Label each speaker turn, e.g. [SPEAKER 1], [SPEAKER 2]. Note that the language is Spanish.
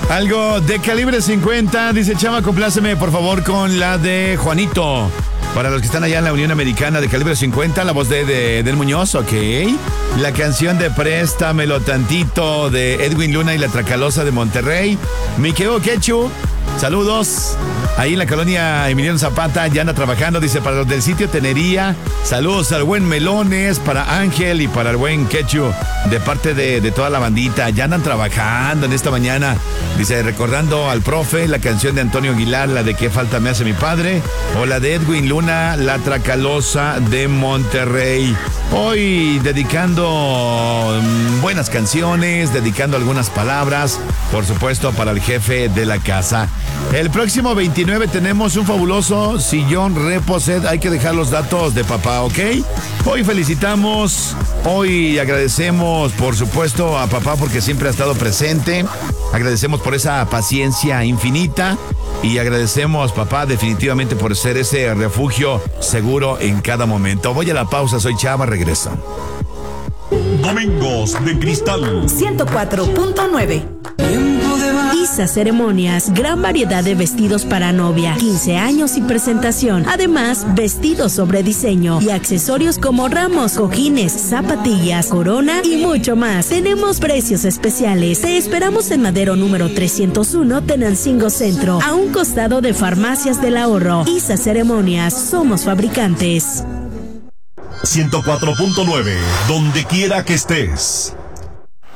[SPEAKER 1] Algo de Calibre 50. Dice Chava, compláceme por favor con la de Juanito. Para los que están allá en la Unión Americana de Calibre 50, la voz de Edel Muñoz, ok. La canción de Préstamelo Tantito de Edwin Luna y la Tracalosa de Monterrey. Miqueo Quechu, saludos. Ahí en la colonia Emiliano Zapata ya anda trabajando, dice, para los del sitio Tenería. Saludos al buen Melones, para Ángel y para el buen Quechu, de parte de toda la bandita. Ya andan trabajando en esta mañana. Dice, recordando al profe, la canción de Antonio Aguilar, la de Qué falta me hace mi padre, o la de Edwin Luna, la Tracalosa de Monterrey. Hoy dedicando buenas canciones, dedicando algunas palabras, por supuesto, para el jefe de la casa. El próximo 29 tenemos un fabuloso sillón Reposet. Hay que dejar los datos de papá, ¿ok? Hoy felicitamos, hoy agradecemos, por supuesto, a papá porque siempre ha estado presente. Agradecemos por esa paciencia infinita y agradecemos, papá, definitivamente por ser ese refugio seguro en cada momento. Voy a la pausa, soy Chava, regreso.
[SPEAKER 2] Domingos de Cristal
[SPEAKER 3] 104.9. ISA Ceremonias, gran variedad de vestidos para novia, 15 años y presentación. Además, vestidos sobre diseño y accesorios como ramos, cojines, zapatillas, corona y mucho más. Tenemos precios especiales. Te esperamos en Madero número 301, Tenancingo Centro, a un costado de Farmacias del Ahorro. ISA Ceremonias, somos fabricantes.
[SPEAKER 2] 104.9, donde quiera que estés.